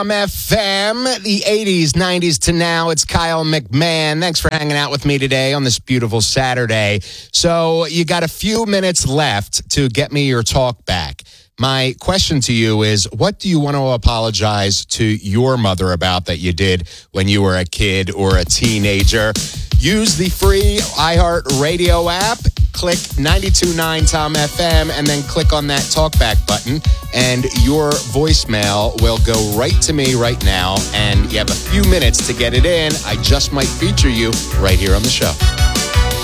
FM, the 80s, 90s to now. It's Kyle McMahon. Thanks for hanging out with me today on this beautiful Saturday. So you got a few minutes left to get me your talk back. My question to you is, what do you want to apologize to your mother about that you did when you were a kid or a teenager? Use the free iHeartRadio app, click 92.9 Tom FM, and then click on that talkback button, and your voicemail will go right to me right now, and you have a few minutes to get it in. I just might feature you right here on the show.